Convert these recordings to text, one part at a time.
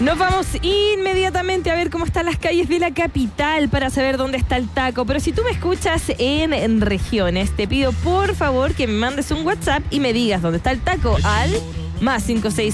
Nos vamos inmediatamente a ver cómo están las calles de la capital para saber dónde está el taco. Pero si tú me escuchas en regiones, te pido por favor que me mandes un WhatsApp y me digas dónde está el taco al más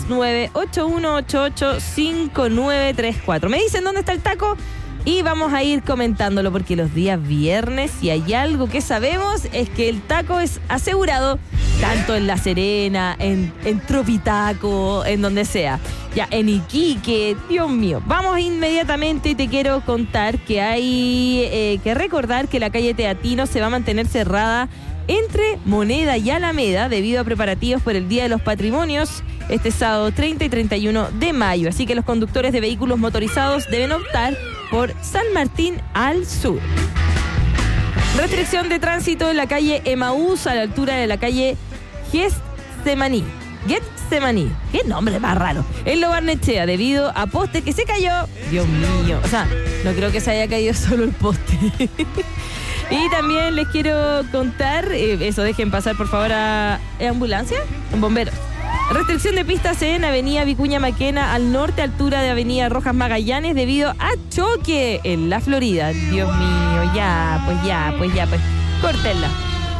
569-8188-5934. Me dicen dónde está el taco y vamos a ir comentándolo porque los días viernes, si hay algo que sabemos, es que el taco es asegurado tanto en La Serena, en Tropitaco, en donde sea. Ya, en Iquique, Dios mío. Vamos inmediatamente y te quiero contar que hay que recordar que la calle Teatino se va a mantener cerrada entre Moneda y Alameda debido a preparativos por el Día de los Patrimonios este sábado 30 y 31 de mayo. Así que los conductores de vehículos motorizados deben optar por San Martín al sur. Restricción de tránsito en la calle Emaús a la altura de la calle Getsemaní. Qué nombre más raro. En Lo Barnechea, debido a poste que se cayó. Dios mío. O sea, no creo que se haya caído solo el poste. Y también les quiero contar, eso, dejen pasar por favor a ambulancia, bomberos. Restricción de pistas en Avenida Vicuña Maquena al norte, altura de Avenida Rojas Magallanes, debido a choque en la Florida. Dios mío, ya, pues. Córtenla.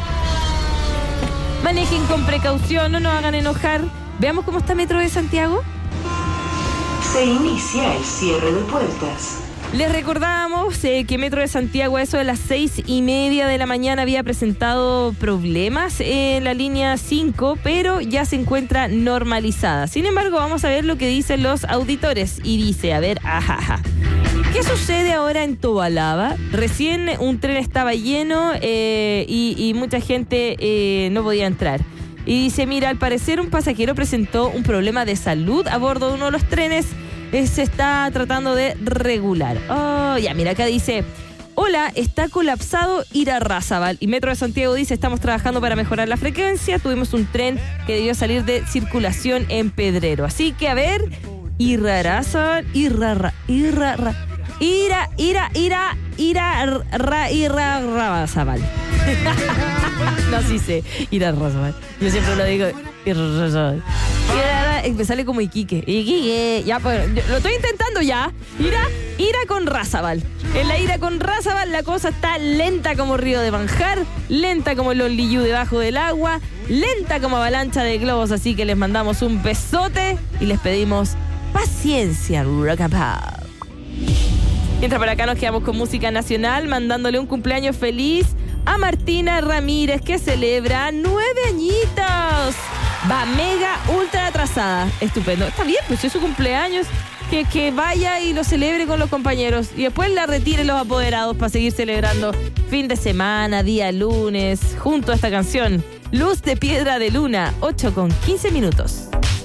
Manejen con precaución, no nos hagan enojar. Veamos cómo está Metro de Santiago. Se inicia el cierre de puertas. Les recordábamos que Metro de Santiago a eso de las 6:30 de la mañana había presentado problemas en la línea 5, pero ya se encuentra normalizada. Sin embargo, vamos a ver lo que dicen los auditores. Y dice, a ver, ¿qué sucede ahora en Tobalaba? Recién un tren estaba lleno y mucha gente no podía entrar. Y dice, mira, al parecer un pasajero presentó un problema de salud a bordo de uno de los trenes. Se está tratando de regular. Oh, ya, mira, acá dice, hola, está colapsado Irarrázaval. Y Metro de Santiago dice, estamos trabajando para mejorar la frecuencia. Tuvimos un tren que debió salir de circulación en Pedrero. Así que, a ver, Irarrázaval, Irarrázaval. No, sí sé, Irarrázaval. Yo siempre lo digo, Irarrázaval. Me sale como Iquique. Ya, pues, lo estoy intentando ya. Ira con Razabal. En la Ira con Razabal la cosa está lenta como Río de Manjar, lenta como el Loliyú debajo del agua, lenta como avalancha de globos. Así que les mandamos un besote y les pedimos paciencia, rock and pop. Mientras por acá nos quedamos con música nacional, mandándole un cumpleaños feliz a Martina Ramírez, que celebra 9 añitos. Va mega ultra atrasada. Estupendo. Está bien, pues es su cumpleaños. Que vaya y lo celebre con los compañeros. Y después la retire los apoderados para seguir celebrando fin de semana, día lunes, junto a esta canción. Luz de Piedra de Luna, 8:15.